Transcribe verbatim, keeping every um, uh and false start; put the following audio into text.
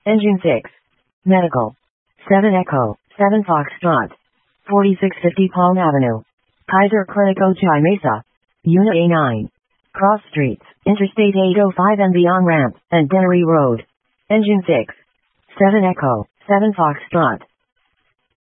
Engine six. Medical. seven Echo, seven Foxtrot. forty-six fifty Palm Avenue. Kaiser Clinic Ojai Mesa. Unit A nine. Cross Streets, Interstate eight oh five and beyond ramp, and Dennery Road. Engine six. seven Echo, seven Foxtrot.